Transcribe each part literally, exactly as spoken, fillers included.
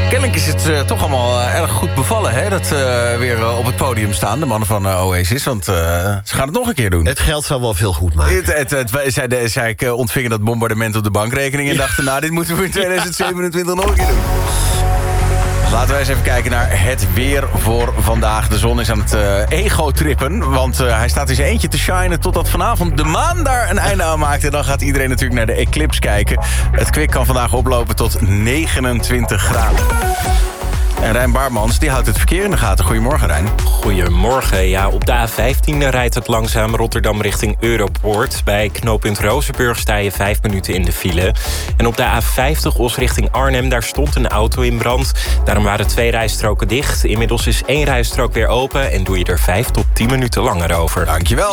Kennelijk is het uh, toch allemaal uh, erg goed bevallen, hè? Dat uh, weer uh, op het podium staan, de mannen van uh, Oasis. Want uh, ze gaan het nog een keer doen. Het geld zal wel veel goed maken. Het, het, het, het, zij, de, zij uh, ontvingen dat bombardement op de bankrekening... en dachten, nou, dit moeten we in tweeduizend zevenentwintig nog een keer doen. Laten we eens even kijken naar het weer voor vandaag. De zon is aan het uh, ego-trippen, want uh, hij staat in zijn eentje te shinen... totdat vanavond de maan daar een einde aan maakt. En dan gaat iedereen natuurlijk naar de eclipse kijken. Het kwik kan vandaag oplopen tot negenentwintig graden. En Rijn Baarmans, die houdt het verkeer in de gaten. Goedemorgen, Rijn. Goedemorgen. Ja, op de A vijftien rijdt het langzaam Rotterdam richting Europoort. Bij knooppunt Rozenburg sta je vijf minuten in de file. En op de A vijftig Os richting Arnhem, daar stond een auto in brand. Daarom waren twee rijstroken dicht. Inmiddels is één rijstrook weer open en doe je er vijf tot tien minuten langer over. Dankjewel.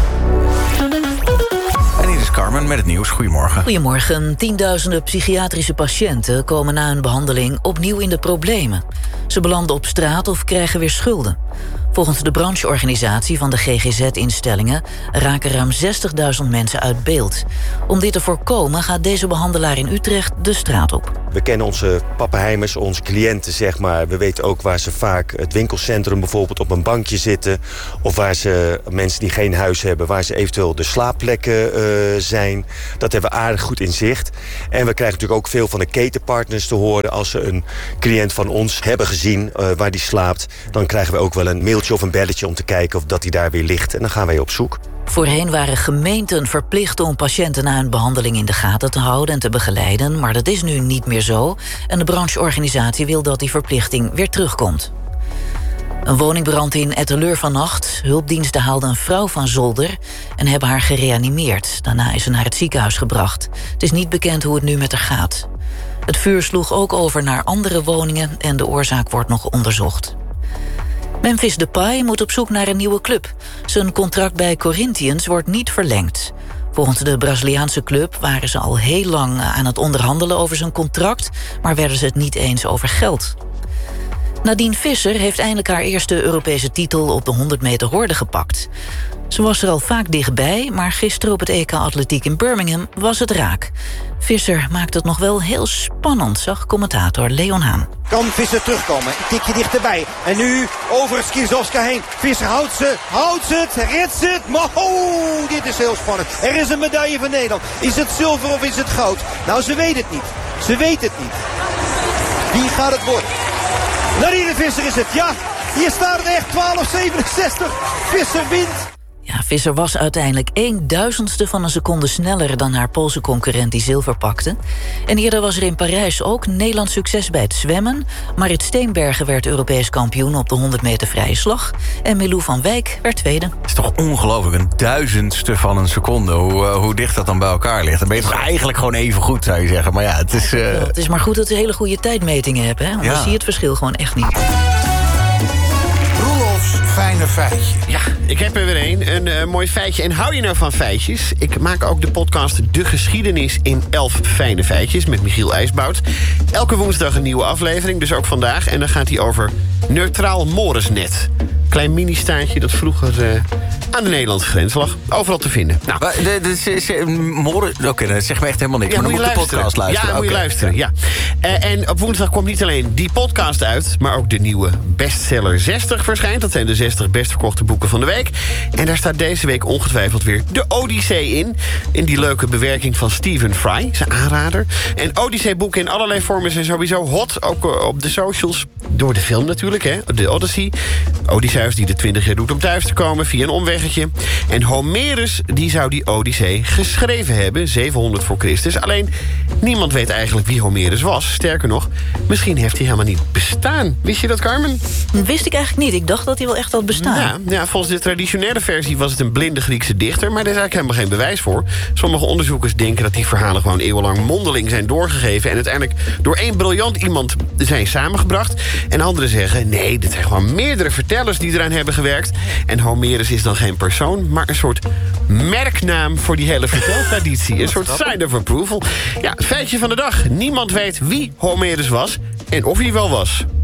En hier is Carmen met het nieuws. Goedemorgen. Goedemorgen. Tienduizenden psychiatrische patiënten komen na hun behandeling opnieuw in de problemen. Ze belanden op straat of krijgen weer schulden. Volgens de brancheorganisatie van de G G Z-instellingen... raken ruim zestigduizend mensen uit beeld. Om dit te voorkomen gaat deze behandelaar in Utrecht de straat op. We kennen onze pappenheimers, onze cliënten, zeg maar. We weten ook waar ze vaak het winkelcentrum bijvoorbeeld op een bankje zitten... of waar ze mensen die geen huis hebben... waar ze eventueel de slaapplekken uh, zijn. Dat hebben we aardig goed in zicht. En we krijgen natuurlijk ook veel van de ketenpartners te horen... als ze een cliënt van ons hebben gezien uh, waar die slaapt... dan krijgen we ook wel een mailtje of een belletje om te kijken of dat hij daar weer ligt. En dan gaan wij op zoek. Voorheen waren gemeenten verplicht om patiënten na hun behandeling in de gaten te houden en te begeleiden, maar dat is nu niet meer zo. En de brancheorganisatie wil dat die verplichting weer terugkomt. Een woningbrand in Etteleur vannacht. Hulpdiensten haalden een vrouw van zolder en hebben haar gereanimeerd. Daarna is ze naar het ziekenhuis gebracht. Het is niet bekend hoe het nu met haar gaat. Het vuur sloeg ook over naar andere woningen en de oorzaak wordt nog onderzocht. Memphis Depay moet op zoek naar een nieuwe club. Zijn contract bij Corinthians wordt niet verlengd. Volgens de Braziliaanse club waren ze al heel lang aan het onderhandelen over zijn contract, maar werden ze het niet eens over geld. Nadine Visser heeft eindelijk haar eerste Europese titel op de honderd meter horde gepakt. Ze was er al vaak dichtbij, maar gisteren op het E K Atletiek in Birmingham was het raak. Visser maakt het nog wel heel spannend, zag commentator Leon Haan. Kan Visser terugkomen? Een tikje dichterbij. En nu over Skizowska heen. Visser houdt ze, houdt ze het, redt ze het. Maar oh, dit is heel spannend. Er is een medaille van Nederland. Is het zilver of is het goud? Nou, ze weet het niet. Ze weet het niet. Wie gaat het worden? Nadine Visser is het, ja. Hier staat het echt, twaalf zevenenzestig. Visser wint. Ja, Visser was uiteindelijk een duizendste van een seconde sneller dan haar Poolse concurrent die zilver pakte. En eerder was er in Parijs ook Nederlands succes bij het zwemmen. Marit Steenbergen werd Europees kampioen op de honderd meter vrije slag. En Milou van Wijk werd tweede. Het is toch ongelooflijk, een duizendste van een seconde. Hoe, uh, hoe dicht dat dan bij elkaar ligt. Dan ben je toch eigenlijk gewoon even goed, zou je zeggen. Maar ja, het is... Uh... Ja, het is maar goed dat we hele goede tijdmetingen hebben, hè? Anders ja. zie je het verschil gewoon echt niet. Fijne feitje. Ja, ik heb er weer een. Een uh, mooi feitje. En hou je nou van feitjes? Ik maak ook de podcast De Geschiedenis in elf Fijne Feitjes... met Michiel IJsbout. Elke woensdag een nieuwe aflevering, dus ook vandaag. En dan gaat hij over Neutraal Moresnet. Klein mini-staartje dat vroeger uh, aan de Nederlandse grens lag. Overal te vinden. Nou. De, de, de, Moren, Oké, okay, dat zegt me echt helemaal niks. Ja, maar dan moet je de podcast luisteren. Ja, moet je okay. luisteren, ja. Uh, en op woensdag komt niet alleen die podcast uit... maar ook de nieuwe bestseller zestig verschijnt. Dat zijn de zestig best verkochte boeken van de week. En daar staat deze week ongetwijfeld weer de Odyssee in. In die leuke bewerking van Stephen Fry, zijn aanrader. En Odyssee-boeken in allerlei vormen zijn sowieso hot. Ook op de socials. Door de film natuurlijk, hè. De Odyssey. Odysseus die de twintig jaar doet om thuis te komen via een omweggetje. En Homerus die zou die Odyssee geschreven hebben, zevenhonderd voor Christus. Alleen, niemand weet eigenlijk wie Homerus was. Sterker nog, misschien heeft hij helemaal niet bestaan. Wist je dat, Carmen? Wist ik eigenlijk niet. Ik dacht dat hij wel echt had bestaan. Ja, ja, volgens de traditionele versie was het een blinde Griekse dichter... maar daar is eigenlijk helemaal geen bewijs voor. Sommige onderzoekers denken dat die verhalen gewoon eeuwenlang mondeling zijn doorgegeven... en uiteindelijk door één briljant iemand zijn samengebracht. En anderen zeggen, nee, dit zijn gewoon meerdere vertellers die eraan hebben gewerkt. En Homerus is dan geen persoon, maar een soort merknaam voor die hele verteltraditie. Een soort sign of approval. Ja, feitje van de dag. Niemand weet wie Homerus was en of hij wel was.